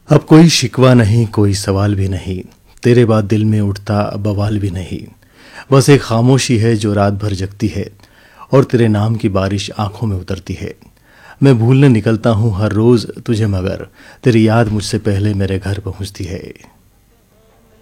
अब कोई शिकवा नहीं, कोई सवाल भी नहीं, तेरे बाद दिल में उठता बवाल भी नहीं। बस एक खामोशी है जो रात भर जगती है और तेरे नाम की बारिश आंखों में उतरती है। मैं भूलने निकलता हूँ हर रोज़ तुझे, मगर तेरी याद मुझसे पहले मेरे घर पहुँचती है।